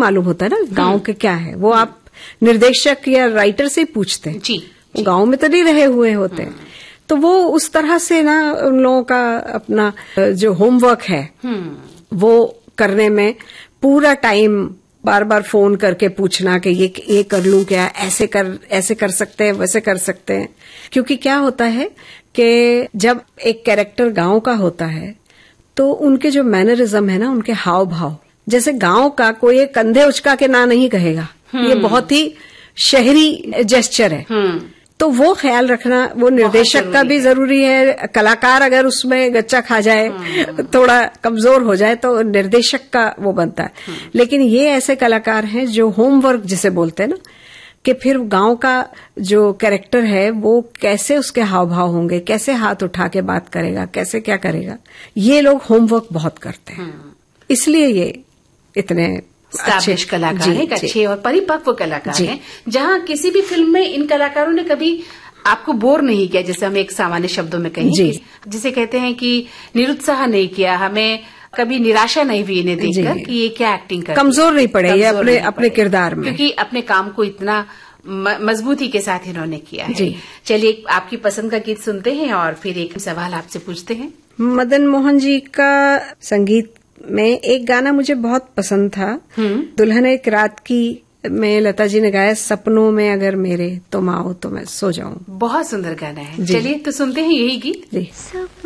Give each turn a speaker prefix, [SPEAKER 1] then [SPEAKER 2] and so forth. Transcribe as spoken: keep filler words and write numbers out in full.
[SPEAKER 1] मालूम होता है ना गांव के क्या है, वो आप निर्देशक या राइटर से पूछते हैं
[SPEAKER 2] जी,
[SPEAKER 1] जी। गांव में तो नहीं रहे हुए होते हैं, तो वो उस तरह से ना उन लोगों का अपना जो होमवर्क है वो करने में पूरा टाइम बार बार फोन करके पूछना कि ये ये कर लूं क्या, ऐसे कर ऐसे कर सकते हैं, वैसे कर सकते हैं। क्योंकि क्या होता है कि जब एक कैरेक्टर गांव का होता है तो उनके जो मैनरिज्म है ना, उनके हाव भाव, जैसे गांव का कोई एक कंधे उचका के ना नहीं कहेगा, ये बहुत ही शहरी जेस्चर है, तो वो ख्याल रखना वो निर्देशक का भी जरूरी है। कलाकार अगर उसमें गच्चा खा जाए, थोड़ा कमजोर हो जाए, तो निर्देशक का वो बनता है। लेकिन ये ऐसे कलाकार हैं जो होमवर्क जिसे बोलते हैं ना, कि फिर गांव का जो कैरेक्टर है वो कैसे उसके हाव भाव होंगे, कैसे हाथ उठा के बात करेगा, कैसे क्या करेगा, ये लोग होमवर्क बहुत करते हैं। इसलिए ये इतने अच्छे
[SPEAKER 2] कलाकार हैं, अच्छे और परिपक्व कलाकार हैं, जहां किसी भी फिल्म में इन कलाकारों ने कभी आपको बोर नहीं किया, जैसे हम एक सामान्य शब्दों में कहें, जिसे कहते हैं कि निरुत्साह नहीं किया, हमें कभी निराशा नहीं हुई इन्हें देखकर कि ये क्या एक्टिंग कर,
[SPEAKER 1] कमजोर नहीं पड़े ये अपने अपने किरदार में,
[SPEAKER 2] क्योंकि अपने काम को इतना मजबूती के साथ इन्होंने किया है। चलिए आपकी पसंद का गीत सुनते हैं और फिर एक सवाल आपसे पूछते हैं।
[SPEAKER 1] मदन मोहन जी का संगीत में एक गाना मुझे बहुत पसंद था, दुल्हन एक रात की में लता जी ने गाया, सपनों में अगर मेरे तुम आओ तो मैं सो जाऊं।
[SPEAKER 2] बहुत सुंदर गाना है, चलिए तो सुनते हैं यही गीत।
[SPEAKER 1] जी।